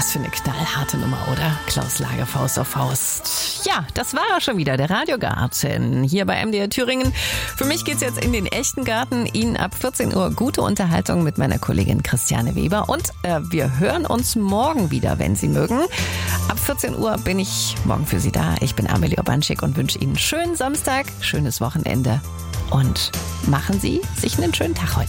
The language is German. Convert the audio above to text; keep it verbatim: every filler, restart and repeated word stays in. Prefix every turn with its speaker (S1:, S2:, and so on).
S1: Was für eine knallharte Nummer, oder? Klaus Lage, Faust auf Faust. Ja, das war er schon wieder, der Radiogarten hier bei M D R Thüringen. Für mich geht's jetzt in den echten Garten. Ihnen ab vierzehn Uhr gute Unterhaltung mit meiner Kollegin Christiane Weber. Und äh, wir hören uns morgen wieder, wenn Sie mögen. Ab vierzehn Uhr bin ich morgen für Sie da. Ich bin Amelie Obanschik und wünsche Ihnen einen schönen Samstag, schönes Wochenende. Und machen Sie sich einen schönen Tag heute.